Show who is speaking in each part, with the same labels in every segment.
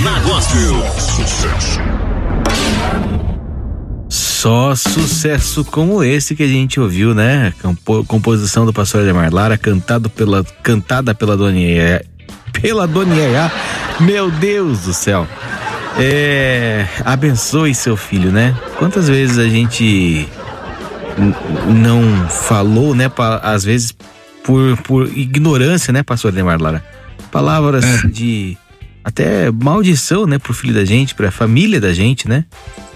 Speaker 1: na Gospel. Sucesso.
Speaker 2: Só sucesso como esse que a gente ouviu, né? Composição do pastor Ademar Lara, cantada pela Dona Yaya. Pela Dona Yaya. Meu Deus do céu. Abençoe seu filho, né? Quantas vezes a gente não falou, né? Às vezes por ignorância, né, pastor Ademar Lara? Palavras de até maldição, né, pro filho da gente, pra família da gente, né?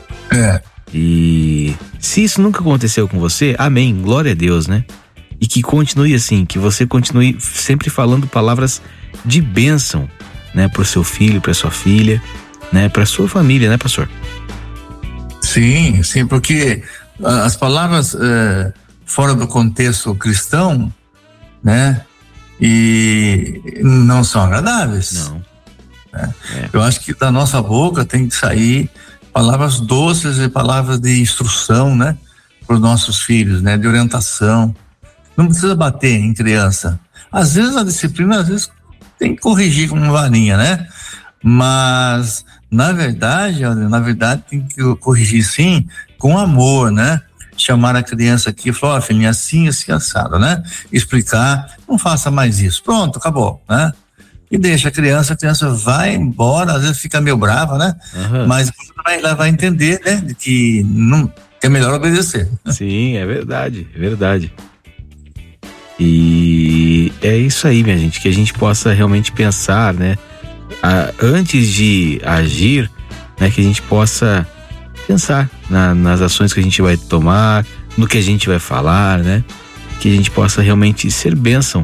Speaker 2: E se isso nunca aconteceu com você, amém, glória a Deus, né? E que continue assim, que você continue sempre falando palavras de bênção, né, pro seu filho, pra sua filha, né, pra sua família, né, pastor?
Speaker 3: Sim, porque as palavras fora do contexto cristão, né, e não são agradáveis.
Speaker 2: Não.
Speaker 3: Né? Eu acho que da nossa boca tem que sair palavras doces e palavras de instrução, né, para os nossos filhos, né, de orientação. Não precisa bater em criança. Às vezes a disciplina, tem que corrigir com uma varinha, né? Mas na verdade tem que corrigir sim com amor, né? Chamar a criança aqui e falar, filhinha, assim, assado, né? Explicar, não faça mais isso. Pronto, acabou, né? E deixa a criança vai embora, às vezes fica meio brava, né? Uhum. Mas ela vai entender, né? Que é melhor obedecer.
Speaker 2: Sim, é verdade. E é isso aí, minha gente, que a gente possa realmente pensar, né? Antes de agir, né? Que a gente possa pensar nas ações que a gente vai tomar, no que a gente vai falar, né? Que a gente possa realmente ser bênção